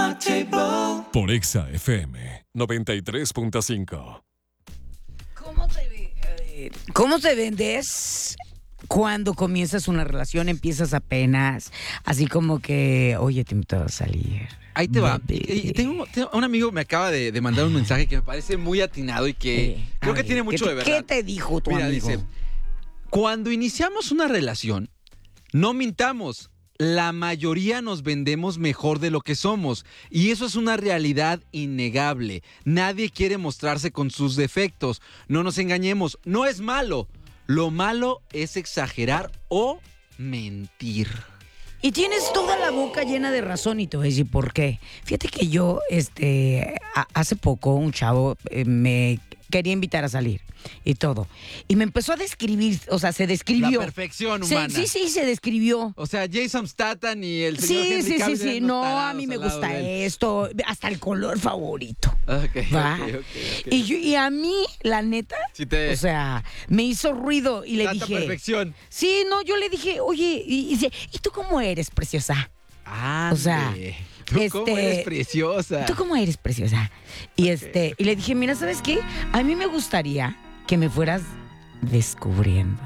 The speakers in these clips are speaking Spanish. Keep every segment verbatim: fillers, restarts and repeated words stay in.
Por Exa F M noventa y tres punto cinco. ¿Cómo te, ve- ¿Cómo te vendes cuando comienzas una relación? Empiezas apenas, así como que, oye, te invito a salir. Ahí te va. Bebé. Y- y tengo, tengo- un amigo me acaba de, de mandar un mensaje que me parece muy atinado y que Eh, creo a que ver, tiene ¿qué mucho te- de verdad. ¿Qué te dijo tu Mira, amigo? dice, cuando iniciamos una relación, no mintamos. La mayoría nos vendemos mejor de lo que somos y eso es una realidad innegable. Nadie quiere mostrarse con sus defectos. No nos engañemos, no es malo. Lo malo es exagerar o mentir. Y tienes toda la boca llena de razón y te voy a decir por qué. Fíjate que yo, este, a- hace poco un chavo eh, me quería invitar a salir y todo. Y me empezó a describir, o sea, se describió. La perfección Se- humana. sí, sí, se describió. O sea, Jason Statham y el señor Sí, Henry sí, sí, Cavill sí. eran unos No, a tarados mí me al lado gusta de él. esto. Hasta el color favorito. Ok, ¿Va? ok, ok, ok. Y, yo- y a mí, la neta, Sí te- o sea, me hizo ruido y le Tanta dije. perfección. Sí, no, yo le dije, oye, y, y dice, ¿y tú cómo eres, preciosa? Ah, O sea, tú cómo este, eres preciosa. ¿Tú cómo eres, preciosa? Y este, y le dije, mira, ¿sabes qué? A mí me gustaría que me fueras descubriendo,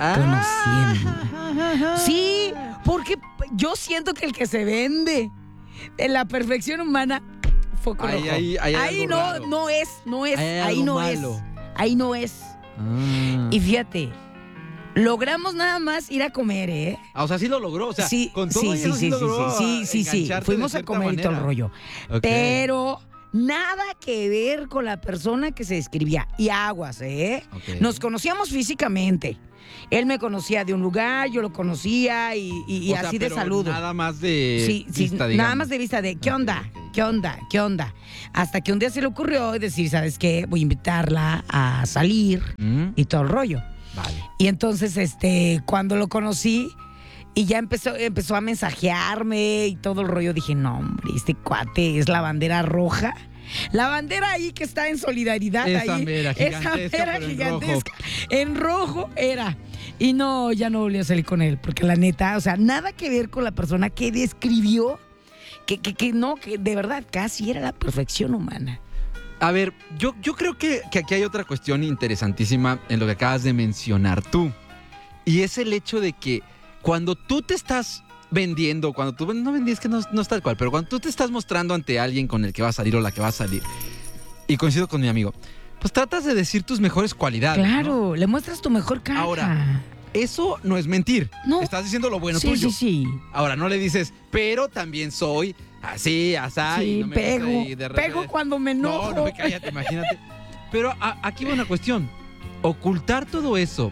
conociendo. Sí, porque yo siento que el que se vende en la perfección humana, foco Ahí- rojo. ahí- ahí hay algo no, raro. no es, no es, Ahí hay ahí algo no malo. es, ahí no es. Ah. Y fíjate, logramos nada más ir a comer, ¿eh? Ah, o sea, sí lo logró. O sea, sí, con todo sí, y sí, eso sí, sí, logró sí, sí, sí, engancharte fuimos de a cierta comer y todo el manera. rollo. Ok. Pero nada que ver con la persona que se describía. Y aguas, ¿eh? Ok. Nos conocíamos físicamente. Él me conocía de un lugar, yo lo conocía y, y- y O sea, así de pero saludo. Nada más de Sí, sí, vista, nada digamos. más de vista de ¿qué Ok, onda? ok. ¿Qué onda? ¿Qué onda? Hasta que un día se le ocurrió decir, ¿sabes qué? Voy a invitarla a salir Mm, y todo el rollo. Vale. Y entonces, este, cuando lo conocí y ya empezó, empezó a mensajearme y todo el rollo, dije, no, hombre, este cuate es la bandera roja. La bandera ahí que está en solidaridad. Esa ahí, mera esa gigantesca, mera pero en gigantesca. En rojo era. Y no, ya no volví a salir con él, porque la neta, o sea, nada que ver con la persona que describió, que, que, que no, que de verdad casi era la perfección humana. A ver, yo, yo creo que, que aquí hay otra cuestión interesantísima en lo que acabas de mencionar tú. Y es el hecho de que cuando tú te estás vendiendo, cuando tú no vendías que no, no es tal cual, pero cuando tú te estás mostrando ante alguien con el que va a salir o la que va a salir, y coincido con mi amigo, pues tratas de decir tus mejores cualidades. ¿no? Claro, le muestras tu mejor cara. Ahora, eso no es mentir. No. Estás diciendo lo bueno sí, tuyo. sí, sí. Ahora, no le dices, pero también soy así, asá. y Sí, no me pego. gusta, y de repente- Pego cuando me enojo. No, no me cállate, imagínate. Pero a- aquí va una cuestión. Ocultar todo eso,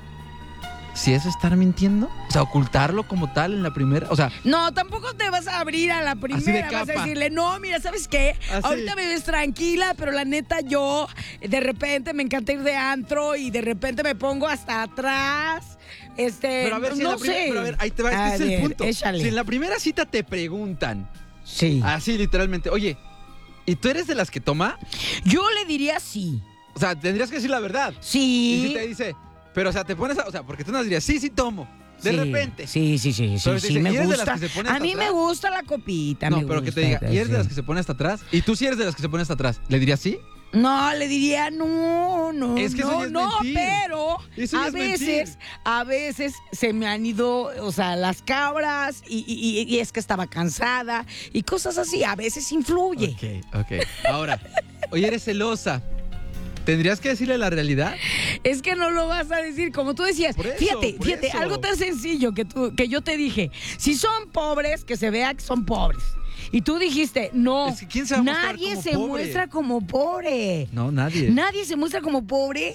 ¿si es estar mintiendo? O sea, ocultarlo como tal en la primera. O sea, No, tampoco te vas a abrir a la primera. Vas a capa. decirle, no, mira, ¿sabes qué? Así. Ahorita me ves tranquila, pero la neta yo de repente me encanta ir de antro y de repente me pongo hasta atrás. Este, pero a ver si en no la primera. sé. Pero a ver, ahí te va, este A es el ver, punto. échale. Si en la primera cita te preguntan, Sí. así literalmente, oye, ¿y tú eres de las que toma? Yo le diría sí. O sea, tendrías que decir la verdad. Y Sí. si te dice, pero o sea, te pones a. O sea, porque tú nos dirías, sí, sí tomo. De Sí, repente. Sí, sí, sí, sí, Pero te sí, dice, me ¿y eres de las gusta. que se pone A hasta mí me atrás? gusta la copita. No, me pero que te gusta, diga, ¿y eres de sí. las que se pone hasta atrás? ¿Y tú sí eres de las que se pone hasta atrás? ¿Le dirías sí? No, le diría no, no, Es que eso no, ya es no, mentir. pero Eso ya a es veces, mentir. a veces se me han ido, o sea, las cabras y, y- y- y es que estaba cansada y cosas así, a veces influye. Ok, ok. Ahora, oye, eres celosa. ¿Tendrías que decirle la realidad? Es que no lo vas a decir, como tú decías. Por eso, fíjate, por fíjate, eso. algo tan sencillo que, tú, que yo te dije. Si son pobres, que se vea que son pobres. Y tú dijiste, no, Es que ¿quién se va a mostrar nadie como se pobre? muestra como pobre. No, nadie. Nadie se muestra como pobre.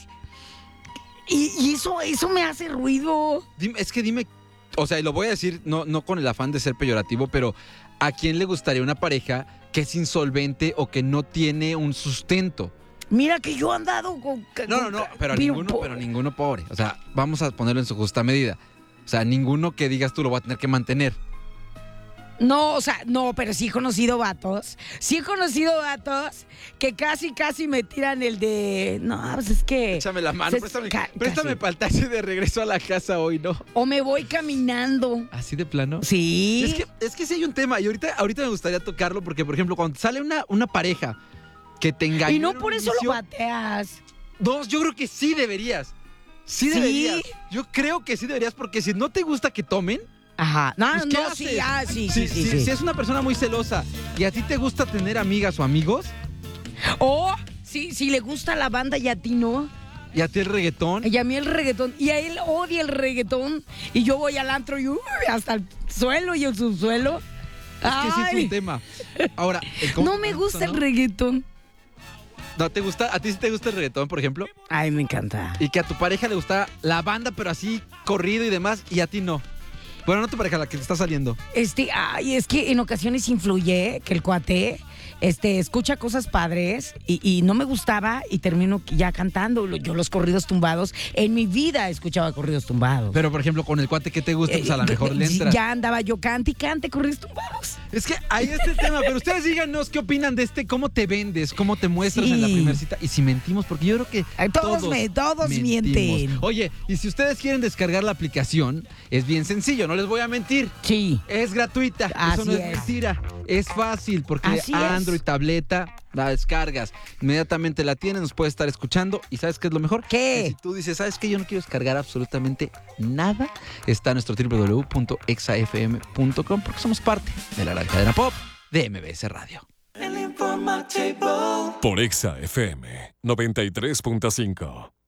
Y, y eso, eso me hace ruido. Dime- es que dime, o sea, y lo voy a decir no, no con el afán de ser peyorativo, pero ¿a quién le gustaría una pareja que es insolvente o que no tiene un sustento? Mira que yo he andado con... No, no, con- no, pero bien ninguno, pobre. pero ninguno pobre. O sea, vamos a ponerlo en su justa medida. O sea, ninguno que digas tú lo va a tener que mantener. No, o sea, no, pero sí he conocido vatos. Sí he conocido vatos que casi, casi me tiran el de. No, pues es que. Échame la mano, se- préstame, ca- préstame casi. para el taxi de regreso a la casa hoy, ¿no? O me voy caminando. ¿Así de plano? Sí. Es que, es que sí hay un tema, y ahorita, ahorita me gustaría tocarlo, porque, por ejemplo, cuando sale una, una pareja que te engaña. Y no por eso lo bateas. Dos, yo creo que sí deberías. Sí, ¿Sí? deberías. Yo creo que sí deberías, porque si no te gusta que tomen, Ajá. No, pues, ¿qué no, haces? sí, ah, sí, si, sí, sí, si- sí. si es una persona muy celosa y a ti te gusta tener amigas o amigos, O si, si le gusta la banda y a ti no. y a ti el reggaetón, Y a mí el reggaetón. Y a él odia el reggaetón. Y yo voy al antro y uy, hasta el suelo y el subsuelo. es que sí es Ay, un tema. Ahora, el cómo no te me gusta el ¿no? reggaetón. ¿No te gusta? ¿A ti sí te gusta el reggaetón, por ejemplo? Ay, me encanta. Y que a tu pareja le gusta la banda, pero así corrido y demás, y a ti no. Bueno, no tu pareja, la que te está saliendo. Este, ay, es que en ocasiones influye que el cuate este, escucha cosas padres y, y no me gustaba y termino ya cantando. Yo los corridos tumbados, en mi vida escuchaba corridos tumbados. Pero, por ejemplo, con el cuate que te gusta, pues a lo Eh, mejor de- le de- entras. Ya andaba yo cante y cante corridos tumbados. Es que ahí está el tema, pero ustedes díganos qué opinan de este, cómo te vendes, cómo te muestras Sí. en la primera cita y si mentimos, porque yo creo que Ay, todos me- todos mentimos. mienten. Oye, y si ustedes quieren descargar la aplicación, es bien sencillo, no les voy a mentir. Sí. Es gratuita, Así eso no es, es. mentira, es fácil porque Así es. Android, tableta, la descargas, inmediatamente la tienes, nos puedes estar escuchando y ¿sabes qué es lo mejor? ¿Qué? Que si tú dices, ¿sabes qué? Yo no quiero descargar absolutamente nada, está nuestro doble u doble u doble u punto exa f m punto com porque somos parte de la gran cadena pop de M B S Radio. Por Exa F M noventa y tres punto cinco.